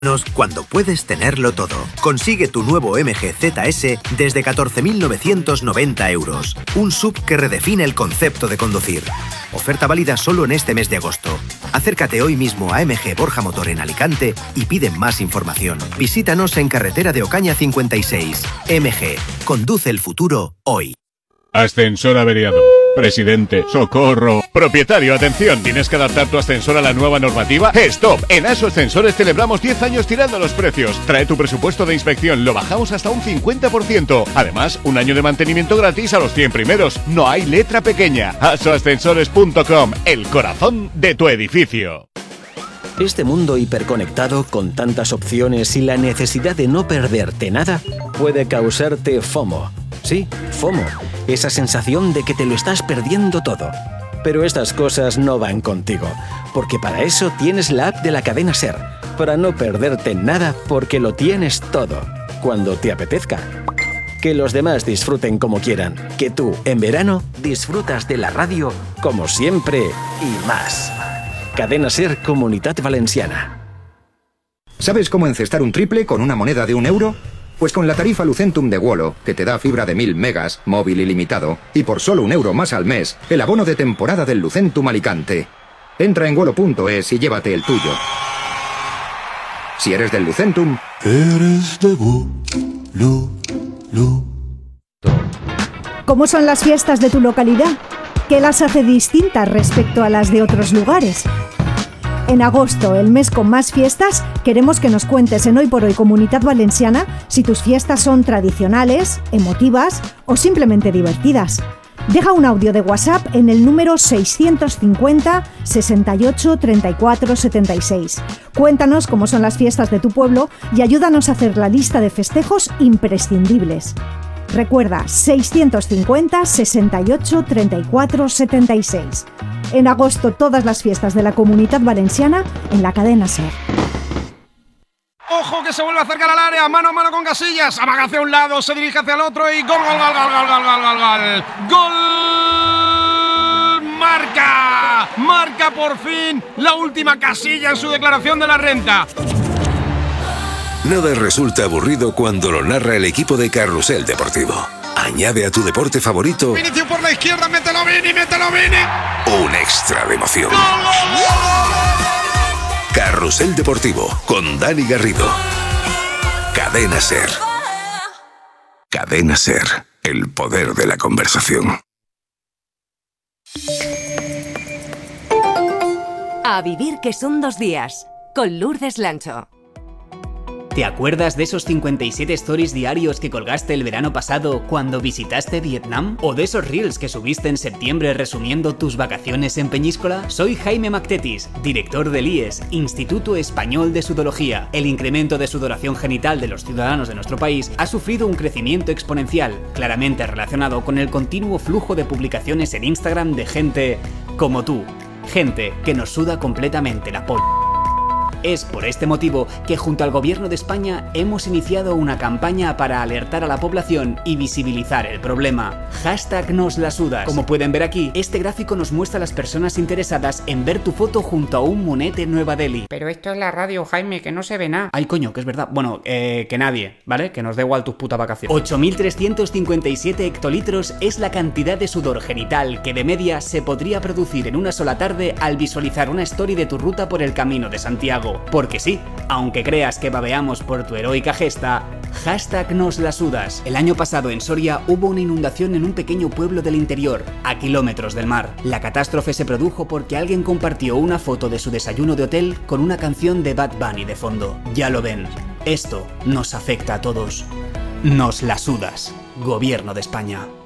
Cuando puedes tenerlo todo. Consigue tu nuevo MG ZS desde 14.990 euros. Un SUV que redefine el concepto de conducir. Oferta válida solo en este mes de agosto. Acércate hoy mismo a MG Borja Motor en Alicante y pide más información. Visítanos en carretera de Ocaña 56. MG. Conduce el futuro hoy. Ascensor averiado. Presidente, socorro. Propietario, atención. ¿Tienes que adaptar tu ascensor a la nueva normativa? ¡Stop! En ASO Ascensores celebramos 10 años tirando los precios. Trae tu presupuesto de inspección, lo bajamos hasta un 50%. Además, un año de mantenimiento gratis a los 100 primeros. No hay letra pequeña. asoascensores.com, el corazón de tu edificio. Este mundo hiperconectado, con tantas opciones y la necesidad de no perderte nada, puede causarte FOMO. Sí, FOMO, esa sensación de que te lo estás perdiendo todo. Pero estas cosas no van contigo, porque para eso tienes la app de la cadena SER, para no perderte nada porque lo tienes todo, cuando te apetezca. Que los demás disfruten como quieran, que tú, en verano, disfrutas de la radio como siempre y más. Cadena SER Comunitat Valenciana. ¿Sabes cómo encestar un triple con una moneda de €1? Pues con la tarifa Lucentum de Wolo, que te da fibra de 1000 megas, móvil ilimitado, y por solo €1 más al mes, el abono de temporada del Lucentum Alicante. Entra en wolo.es y llévate el tuyo. Si eres del Lucentum, eres de Wolo. ¿Cómo son las fiestas de tu localidad? ¿Qué las hace distintas respecto a las de otros lugares? En agosto, el mes con más fiestas, queremos que nos cuentes en Hoy por Hoy Comunitat Valenciana si tus fiestas son tradicionales, emotivas o simplemente divertidas. Deja un audio de WhatsApp en el número 650 68 34 76. Cuéntanos cómo son las fiestas de tu pueblo y ayúdanos a hacer la lista de festejos imprescindibles. Recuerda, 650 68 34 76. En agosto, todas las fiestas de la Comunitat Valenciana en la cadena SER. ¡Ojo que se vuelve a acercar al área! ¡Mano a mano con Casillas! Amaga hacia un lado, se dirige hacia el otro y ¡gol, gol, gol, gol, gol, gol, gol, gol! ¡Gol! ¡Marca! ¡Marca por fin la última Casilla en su declaración de la renta! Nada resulta aburrido cuando lo narra el equipo de Carrusel Deportivo. Añade a tu deporte favorito Vinicius por la izquierda, mételo Vini, un extra de emoción. ¡Gol, gol, gol! Carrusel Deportivo con Dani Garrido. Cadena SER. Cadena SER, el poder de la conversación. A vivir que son 2 días, con Lourdes Lancho. ¿Te acuerdas de esos 57 stories diarios que colgaste el verano pasado cuando visitaste Vietnam? ¿O de esos reels que subiste en septiembre resumiendo tus vacaciones en Peñíscola? Soy Jaime Mactetis, director del IES, Instituto Español de Sudología. El incremento de sudoración genital de los ciudadanos de nuestro país ha sufrido un crecimiento exponencial, claramente relacionado con el continuo flujo de publicaciones en Instagram de gente como tú. Gente que nos suda completamente la polla. Es por este motivo que junto al Gobierno de España hemos iniciado una campaña para alertar a la población y visibilizar el problema. #NosLaSudas. Como pueden ver aquí, este gráfico nos muestra a las personas interesadas en ver tu foto junto a un monet en Nueva Delhi. Pero esto es la radio, Jaime, que no se ve nada. Ay, coño, que es verdad. Bueno, que nadie, ¿vale? Que nos dé igual tus putas vacaciones. 8.357 hectolitros es la cantidad de sudor genital que de media se podría producir en una sola tarde al visualizar una story de tu ruta por el Camino de Santiago. Porque sí, aunque creas que babeamos por tu heroica gesta, #NosLaSudas. El año pasado en Soria hubo una inundación en un pequeño pueblo del interior, a kilómetros del mar. La catástrofe se produjo porque alguien compartió una foto de su desayuno de hotel con una canción de Bad Bunny de fondo. Ya lo ven, esto nos afecta a todos. Nos la sudas, Gobierno de España.